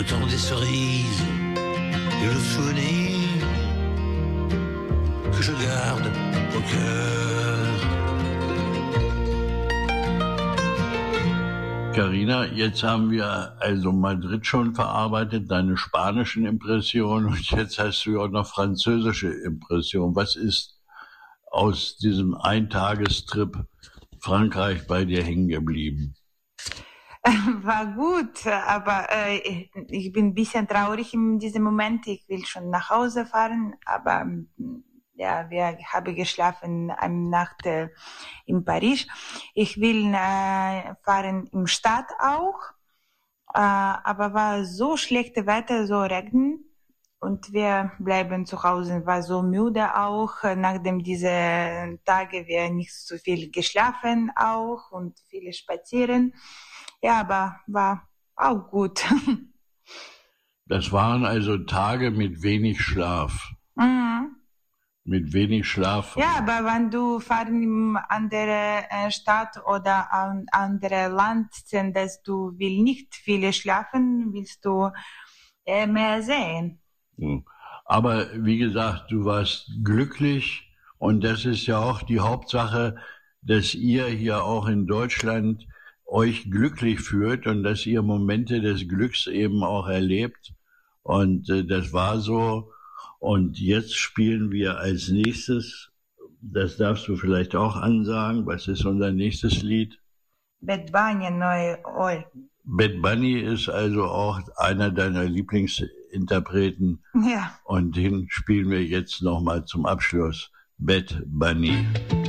temps des cerises et le souvenir que je garde au cœur. Carina, jetzt haben wir also Madrid schon verarbeitet, deine spanischen Impressionen, und jetzt hast du ja auch noch französische Impressionen. Was ist aus diesem Eintagestrip Frankreich bei dir hängen geblieben? War gut, aber ich bin ein bisschen traurig in diesem Moment. Ich will schon nach Hause fahren, aber ja, wir haben geschlafen eine Nacht in Paris. Ich will fahren im Stadt auch, aber war so schlechtes Wetter, so Regen. Und wir bleiben zu Hause, war so müde auch, nachdem diese Tage wir nicht so viel geschlafen auch und viele spazieren. Ja, aber war auch gut. Das waren also Tage mit wenig Schlaf. Mhm. Mit wenig Schlaf. Ja, aber wenn du fahren in andere Stadt oder an andere Land sind, dass du will nicht viele schlafen, willst du mehr sehen. Aber wie gesagt, du warst glücklich, und das ist ja auch die Hauptsache, dass ihr hier auch in Deutschland euch glücklich fühlt und dass ihr Momente des Glücks eben auch erlebt. Und das war so. Und jetzt spielen wir als nächstes, das darfst du vielleicht auch ansagen, was ist unser nächstes Lied? Bad Bunny, Neue Oil. Bad Bunny ist also auch einer deiner Lieblingsinterpreten. Ja. Und den spielen wir jetzt nochmal zum Abschluss. Bad Bunny.